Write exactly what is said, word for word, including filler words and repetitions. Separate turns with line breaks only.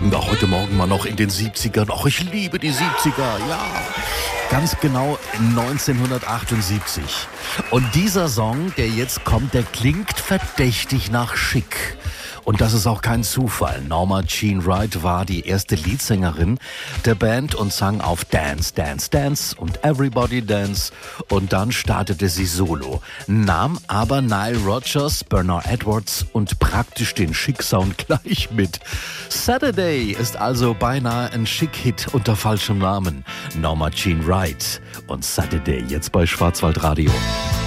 schwelgen wir heute Morgen mal noch in den siebzigern. Och, ich liebe die siebziger, ja. Ganz genau neunzehnhundertachtundsiebzig. Und dieser Song, der jetzt kommt, der klingt verdächtig nach Chic. Und das ist auch kein Zufall. Norma Jean Wright war die erste Leadsängerin der Band und sang auf Dance, Dance, Dance und Everybody Dance. Und dann startete sie solo, nahm aber Nile Rodgers, Bernard Edwards und praktisch den Chic-Sound gleich mit. Saturday ist also beinahe ein Chic-Hit unter falschem Namen. Norma Jean Wright und Saturday jetzt bei Schwarzwaldradio.